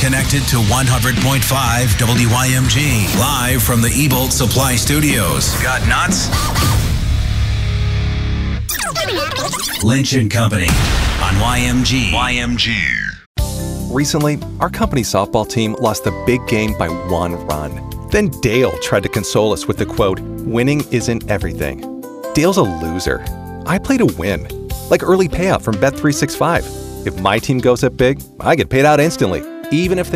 connected to 100.5 WYMG, live from the Ebolt Supply Studios. Got nuts? Lynch and Company on YMG. Recently, our company softball team lost the big game by 1 run. Then Dale tried to console us with the quote, "Winning isn't everything." Dale's a loser. I play to win, like early payout from Bet365. If my team goes up big, I get paid out instantly, even if they